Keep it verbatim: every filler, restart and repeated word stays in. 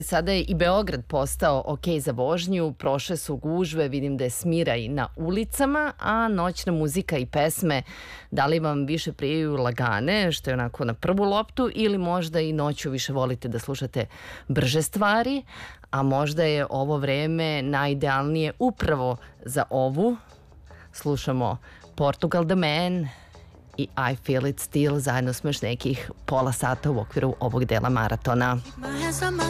Sada je i Beograd postao ok za vožnju, prošle su gužve, vidim da je smiraj na ulicama, a noćna muzika i pesme, da li vam više prijaju lagane, što je onako na prvu loptu, ili možda i noću više volite da slušate brže stvari, a možda je ovo vreme najidealnije upravo za ovu. Slušamo Portugal the Man i I Feel It Still, zajedno smo još nekih pola sata u okviru ovog dela maratona.